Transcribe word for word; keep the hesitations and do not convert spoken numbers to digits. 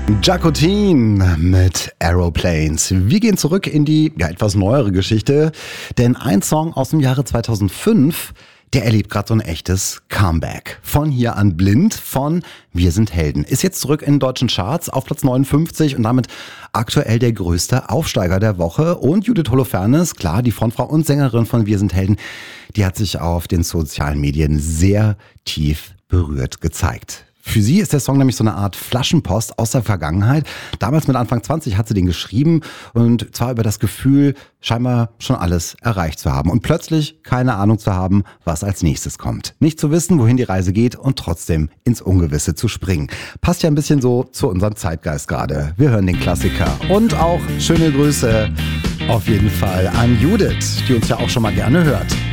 Jacqueline mit Aeroplanes. Wir gehen zurück in die ja, etwas neuere Geschichte, denn ein Song aus dem Jahre zweitausendfünf, der erlebt gerade so ein echtes Comeback. Von hier an blind, von Wir sind Helden. Ist jetzt zurück in den deutschen Charts auf Platz neunundfünfzig und damit aktuell der größte Aufsteiger der Woche. Und Judith Holofernes, klar, die Frontfrau und Sängerin von Wir sind Helden, die hat sich auf den sozialen Medien sehr tief berührt gezeigt. Für sie ist der Song nämlich so eine Art Flaschenpost aus der Vergangenheit. Damals mit Anfang zwanzig hat sie den geschrieben und zwar über das Gefühl, scheinbar schon alles erreicht zu haben und plötzlich keine Ahnung zu haben, was als nächstes kommt. Nicht zu wissen, wohin die Reise geht und trotzdem ins Ungewisse zu springen. Passt ja ein bisschen so zu unserem Zeitgeist gerade. Wir hören den Klassiker und auch schöne Grüße auf jeden Fall an Judith, die uns ja auch schon mal gerne hört.